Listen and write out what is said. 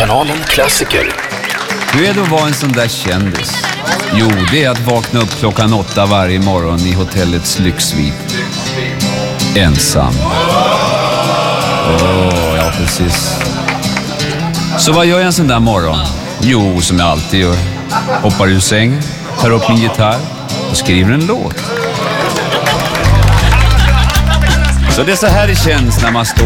Kanalen Klassiker. Hur är det att vara en sån där kändis? Jo, det är att vakna upp klockan 8 varje morgon i hotellets lyxsvit. Ensam. Ja precis. Så vad gör jag en sån där morgon? Jo, som jag alltid gör. Hoppar ur sängen, tar upp min gitarr och skriver en låt. Så det är så här det känns när man står